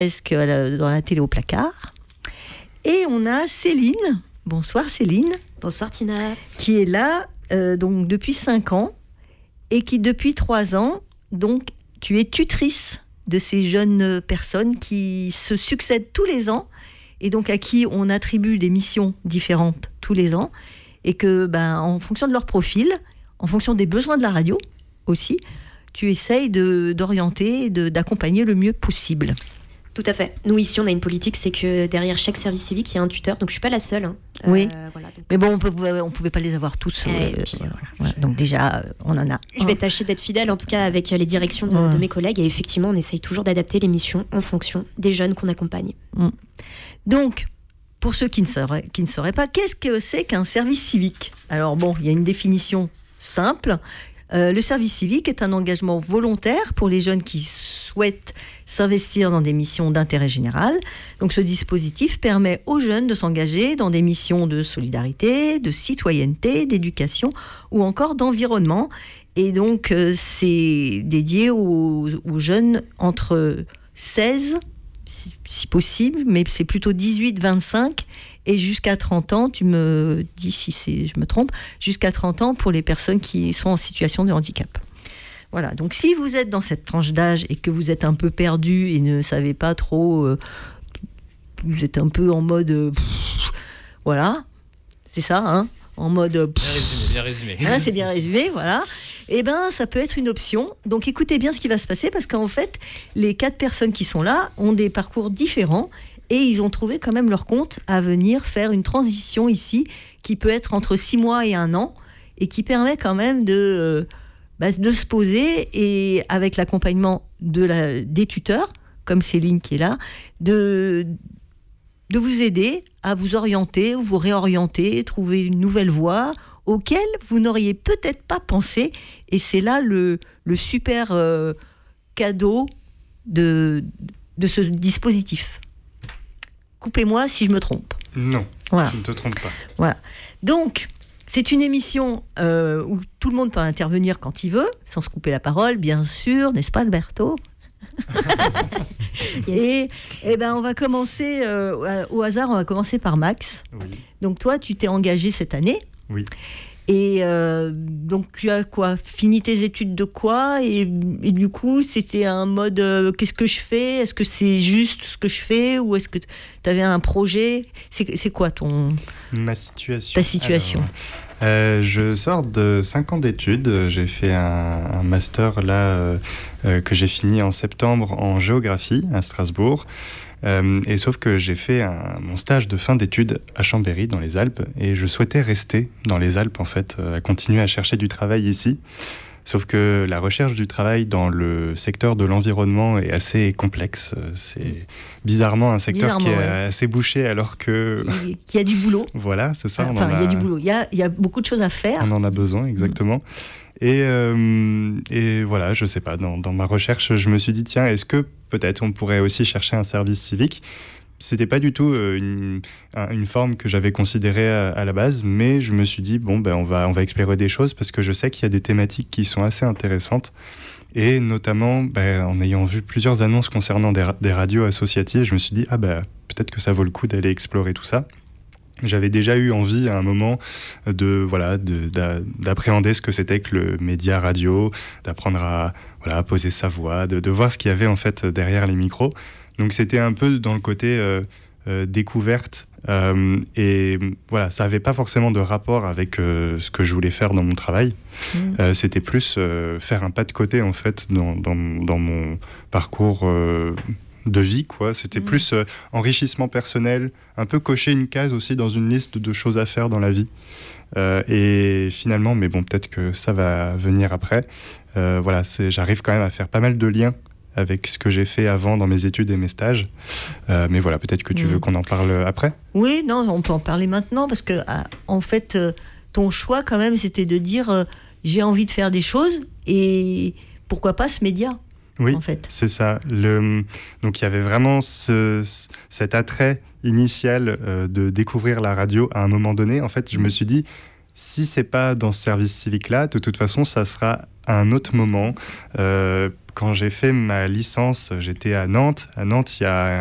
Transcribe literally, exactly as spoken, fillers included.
Est-ce que dans la télé au placard. Et on a Céline. Bonsoir Céline. Bonsoir Tina. Qui est là euh, donc depuis cinq ans et qui depuis trois ans, donc tu es tutrice de ces jeunes personnes qui se succèdent tous les ans et donc à qui on attribue des missions différentes tous les ans et que ben, en fonction de leur profil, en fonction des besoins de la radio aussi, tu essayes de, d'orienter et de, d'accompagner le mieux possible. Tout à fait. Nous, ici, on a une politique, c'est que derrière chaque service civique, il y a un tuteur. Donc, je ne suis pas la seule. Hein. Oui. Euh, voilà, donc... Mais bon, on ne pouvait pas les avoir tous. Euh, puis, voilà. Voilà. Donc, déjà, on en a. Je vais tâcher d'être fidèle, en tout cas, avec les directions de, ouais. de mes collègues. Et effectivement, on essaye toujours d'adapter les missions en fonction des jeunes qu'on accompagne. Mmh. Donc, pour ceux qui ne sauraient, qui ne sauraient pas, qu'est-ce que c'est qu'un service civique ? Alors, bon, il y a une définition simple. Euh, le service civique est un engagement volontaire pour les jeunes qui souhaitent s'investir dans des missions d'intérêt général. Donc, ce dispositif permet aux jeunes de s'engager dans des missions de solidarité, de citoyenneté, d'éducation ou encore d'environnement. Et donc, euh, c'est dédié aux, aux jeunes entre seize, si, si possible, mais c'est plutôt dix-huit vingt-cinq et jusqu'à trente ans, tu me dis si c'est, je me trompe, jusqu'à trente ans pour les personnes qui sont en situation de handicap. Voilà, donc si vous êtes dans cette tranche d'âge et que vous êtes un peu perdu et ne savez pas trop, euh, vous êtes un peu en mode, euh, pff, voilà, c'est ça, hein, en mode... Euh, bien résumé, bien résumé. Hein, c'est bien résumé, voilà. Eh bien, ça peut être une option. Donc, écoutez bien ce qui va se passer parce qu'en fait, les quatre personnes qui sont là ont des parcours différents et ils ont trouvé quand même leur compte à venir faire une transition ici qui peut être entre six mois et un an et qui permet quand même de, euh, bah, de se poser et avec l'accompagnement de la, des tuteurs, comme Céline qui est là, de, de vous aider à vous orienter, vous réorienter, trouver une nouvelle voie auquel vous n'auriez peut-être pas pensé. Et c'est là le, le super euh, cadeau de, de ce dispositif. Coupez-moi si je me trompe. Non, voilà. Tu ne te trompes pas. Voilà. Donc, c'est une émission euh, où tout le monde peut intervenir quand il veut, sans se couper la parole, bien sûr, n'est-ce pas Alberto ? Yes. Et, et ben on va commencer euh, au hasard, on va commencer par Max. Oui. Donc toi, tu t'es engagé cette année. Oui. Et euh, donc tu as quoi, fini tes études de quoi et, et du coup, c'était un mode euh, qu'est-ce que je fais ? Est-ce que c'est juste ce que je fais ou est-ce que tu avais un projet ? c'est, c'est quoi ton Ma situation. Ta situation. Alors, euh, je sors de cinq ans d'études. J'ai fait un, un master là euh, euh, que j'ai fini en septembre en géographie à Strasbourg. Euh, et sauf que j'ai fait un, mon stage de fin d'études à Chambéry dans les Alpes et je souhaitais rester dans les Alpes en fait, euh, à continuer à chercher du travail ici. Sauf que la recherche du travail dans le secteur de l'environnement est assez complexe. C'est bizarrement un secteur bizarrement, qui est ouais. assez bouché alors que... Qu'il y a du boulot. Voilà, c'est ça. Enfin, il a... y a du boulot. Il y a, il y a beaucoup de choses à faire. On en a besoin, exactement. Mmh. Et, euh, et voilà, je sais pas, dans, dans ma recherche, je me suis dit, tiens, est-ce que peut-être on pourrait aussi chercher un service civique ? C'était pas du tout une, une forme que j'avais considérée à, à la base, mais je me suis dit, bon, ben, on va, on va explorer des choses parce que je sais qu'il y a des thématiques qui sont assez intéressantes. Et notamment, ben, en ayant vu plusieurs annonces concernant des, des radios associatives, je me suis dit, ah ben, peut-être que ça vaut le coup d'aller explorer tout ça. J'avais déjà eu envie à un moment de, voilà, de, d'a, d'appréhender ce que c'était que le média radio, d'apprendre à, voilà, à poser sa voix, de, de voir ce qu'il y avait en fait derrière les micros. Donc c'était un peu dans le côté euh, euh, découverte euh, et voilà, ça n'avait pas forcément de rapport avec euh, ce que je voulais faire dans mon travail. Mmh. Euh, c'était plus euh, faire un pas de côté en fait dans, dans, dans mon parcours euh, de vie, quoi. C'était mmh. plus euh, enrichissement personnel, un peu cocher une case aussi dans une liste de choses à faire dans la vie. Euh, et finalement, mais bon, peut-être que ça va venir après. Euh, voilà, c'est, j'arrive quand même à faire pas mal de liens avec ce que j'ai fait avant dans mes études et mes stages. Euh, mais voilà, peut-être que tu mmh. veux qu'on en parle après ? Oui, non, on peut en parler maintenant parce que, en fait, ton choix quand même, c'était de dire euh, j'ai envie de faire des choses et pourquoi pas ce média ? Oui, en fait. C'est ça. Le, donc il y avait vraiment ce, cet attrait initial euh, de découvrir la radio à un moment donné. En fait, je me suis dit, Si c'est pas dans ce service civique-là, de toute façon, ça sera à un autre moment. Euh, quand j'ai fait ma licence, j'étais à Nantes. À Nantes, il y a